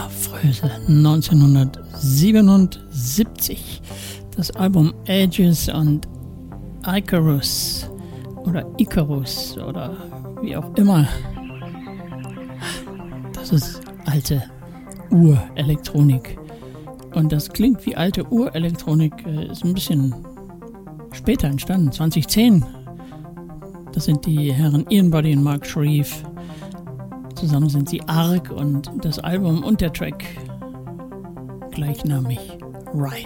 Frösel, 1977. Das Album Ages und Icarus oder wie auch immer. Das ist alte Urelektronik. Und das klingt wie alte Urelektronik, ist ein bisschen später entstanden, 2010. Das sind die Herren Ian Buddy und Mark Shreve. Zusammen sind sie Arc und das Album und der Track gleichnamig Ride.